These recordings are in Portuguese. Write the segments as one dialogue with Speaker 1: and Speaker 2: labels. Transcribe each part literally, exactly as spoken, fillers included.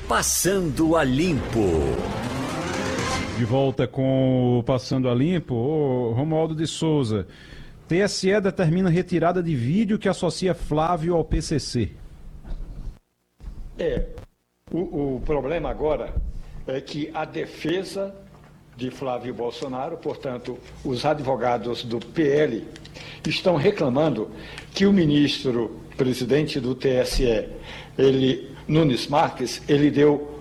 Speaker 1: Passando a Limpo.
Speaker 2: De volta com o Passando a Limpo, ô, Romualdo de Souza. T S E determina retirada de vídeo que associa Flávio ao P C C.
Speaker 3: É, o, o problema agora é que a defesa de Flávio Bolsonaro, portanto, os advogados do P L, estão reclamando que o ministro presidente do T S E, ele, Nunes Marques, ele deu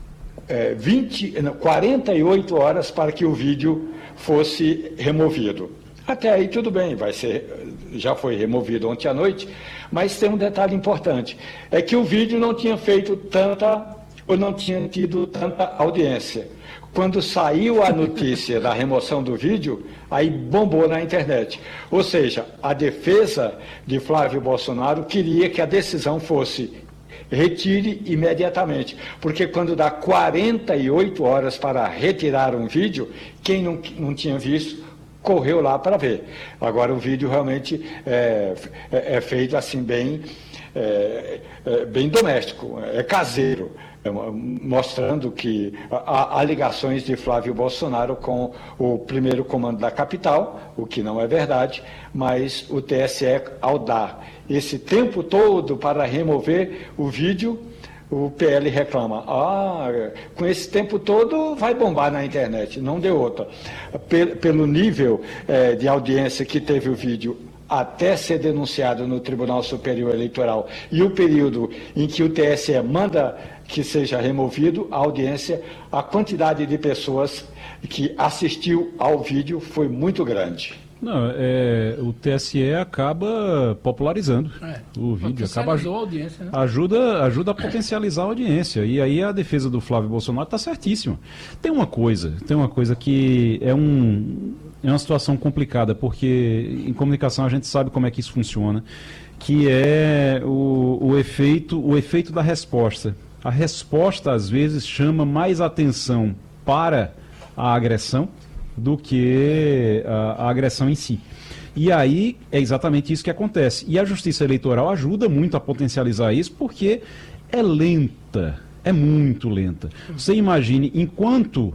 Speaker 3: é, vinte, não, quarenta e oito horas para que o vídeo fosse removido. Até aí tudo bem, vai ser, já foi removido ontem à noite, mas tem um detalhe importante, é que o vídeo não tinha feito tanta, ou não tinha tido tanta audiência. Quando saiu a notícia da remoção do vídeo, aí bombou na internet. Ou seja, a defesa de Flávio Bolsonaro queria que a decisão fosse retire imediatamente, porque quando dá quarenta e oito horas para retirar um vídeo, quem não, não tinha visto, correu lá para ver. Agora o vídeo realmente é, é, é feito assim bem, é, é, bem doméstico, é caseiro, é, mostrando que há, há ligações de Flávio Bolsonaro com o primeiro comando da capital, o que não é verdade, mas o T S E, ao dar esse tempo todo para remover o vídeo, o P L reclama, ah, com esse tempo todo vai bombar na internet, não deu outra. Pelo nível eh, de audiência que teve o vídeo até ser denunciado no Tribunal Superior Eleitoral e o período em que o T S E manda que seja removido, a audiência, a quantidade de pessoas que assistiu ao vídeo foi muito grande.
Speaker 2: Não, é, o T S E acaba popularizando é, o vídeo, acaba
Speaker 4: a audiência, né?
Speaker 2: ajuda, ajuda a potencializar a audiência. E aí a defesa do Flávio Bolsonaro está certíssima. Tem uma coisa, tem uma coisa que é, um, é uma situação complicada, porque em comunicação a gente sabe como é que isso funciona, que é o, o, efeito, o efeito da resposta. A resposta, às vezes, chama mais atenção para a agressão do que a, a agressão em si. E aí é exatamente isso que acontece. E a Justiça Eleitoral ajuda muito a potencializar isso, porque é lenta, é muito lenta. Você imagine, enquanto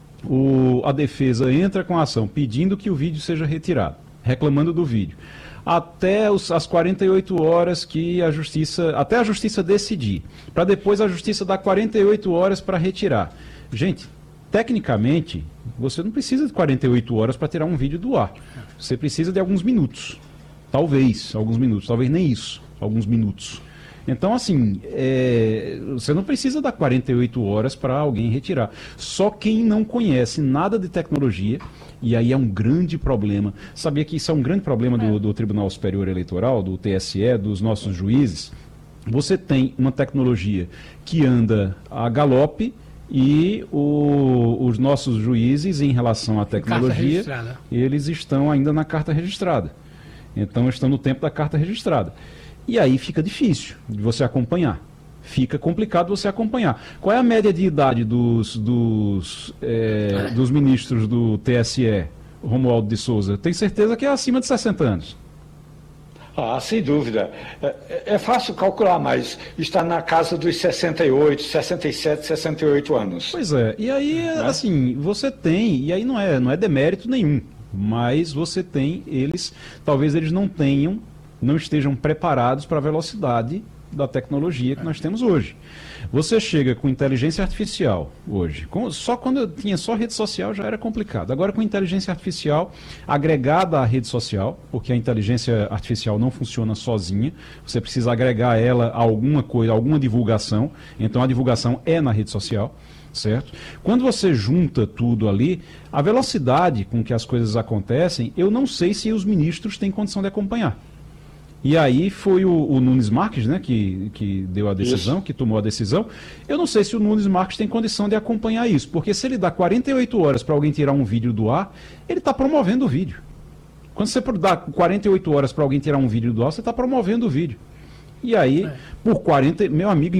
Speaker 2: o, a defesa entra com a ação pedindo que o vídeo seja retirado, reclamando do vídeo, até os, as quarenta e oito horas que a Justiça, até a Justiça decidir, para depois a Justiça dar quarenta e oito horas para retirar. Gente, tecnicamente, você não precisa de quarenta e oito horas para tirar um vídeo do ar. Você precisa de alguns minutos. Talvez, alguns minutos. Talvez nem isso. Alguns minutos. Então, assim, é, você não precisa dar quarenta e oito horas para alguém retirar. Só quem não conhece nada de tecnologia, e aí é um grande problema. Sabia que isso é um grande problema do, do Tribunal Superior Eleitoral, do T S E, dos nossos juízes? Você tem uma tecnologia que anda a galope, e o, os nossos juízes, em relação à tecnologia, eles estão ainda na carta registrada. Então, estão no tempo da carta registrada. E aí fica difícil de você acompanhar. Fica complicado você acompanhar. Qual é a média de idade dos, dos, é, dos ministros do T S E, Romualdo de Souza? Tenho certeza que é acima de sessenta anos.
Speaker 3: Ah, sem dúvida. É, é fácil calcular, mas está na casa dos sessenta e oito, sessenta e sete, sessenta e oito anos.
Speaker 2: Pois é. E aí, né? Assim, você tem, e aí não é, não é demérito nenhum, mas você tem eles, talvez eles não tenham, não estejam preparados para a velocidade da tecnologia que nós temos hoje. Você chega com inteligência artificial hoje, com, só quando eu tinha só rede social já era complicado. Agora com inteligência artificial agregada à rede social, porque a inteligência artificial não funciona sozinha, você precisa agregar ela a alguma coisa, a alguma divulgação, então a divulgação é na rede social, certo? Quando você junta tudo ali, a velocidade com que as coisas acontecem, eu não sei se os ministros têm condição de acompanhar. E aí foi o, o Nunes Marques, né, que, que deu a decisão, isso. que tomou a decisão. Eu não sei se o Nunes Marques tem condição de acompanhar isso, porque se ele dá quarenta e oito horas para alguém tirar um vídeo do ar, ele está promovendo o vídeo. Quando você dá quarenta e oito horas para alguém tirar um vídeo do ar, você está promovendo o vídeo. E aí, é. por quarenta, meu amigo,